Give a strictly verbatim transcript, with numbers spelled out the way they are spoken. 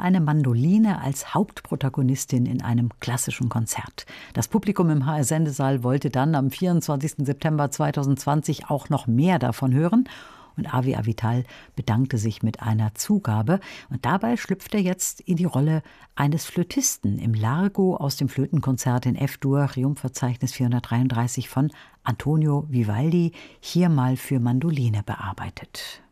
eine Mandoline als Hauptprotagonistin in einem klassischen Konzert. Das Publikum im H R-Sendesaal wollte dann am vierundzwanzigsten September zweitausendzwanzig auch noch mehr davon hören. Und Avi Avital bedankte sich mit einer Zugabe. Und dabei schlüpft er jetzt in die Rolle eines Flötisten im Largo aus dem Flötenkonzert in F-Dur, Triumphverzeichnis vierhundertdreiunddreißig von Antonio Vivaldi, hier mal für Mandoline bearbeitet.